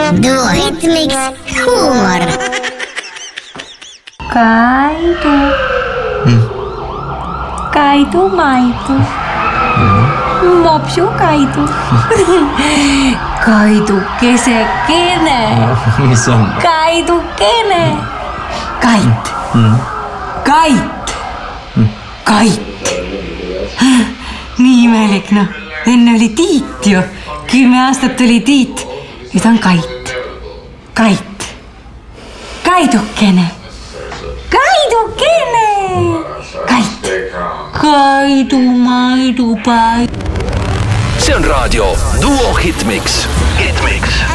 Duo Hitmix huumor. Kaitu maitu. Mopsu kaitu. Kaitu kesekene. Mis on? Kaitu kene. Kait. Kait. Kait. Nii imelik, noh. Enne oli Tiit ju. 10 aastat oli Tiit. Nüüd on Kait. Kait. Kaidukene. Kaidukene. Kait. Kaidu, maidu, pai. See on raadio Duo Hitmix. Hitmix.